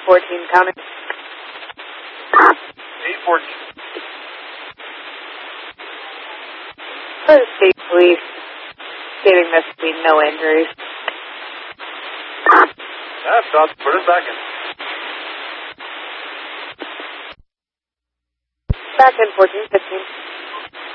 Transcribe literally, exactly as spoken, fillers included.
fourteen counting. eight fourteen. For the state police, stating there should be no injuries. That's South, put us back in. Back in fourteen fifteen.